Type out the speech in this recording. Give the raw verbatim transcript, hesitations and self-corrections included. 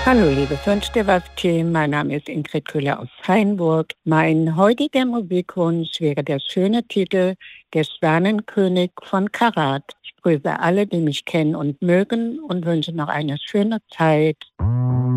Hallo, liebe Wünsch-dir-was-Team. Mein Name ist Ingrid Köhler aus Freienburg. Mein heutiger Musikwunsch wäre der schöne Titel Der Sternenkönig von Karat. Ich grüße alle, die mich kennen und mögen und wünsche noch eine schöne Zeit.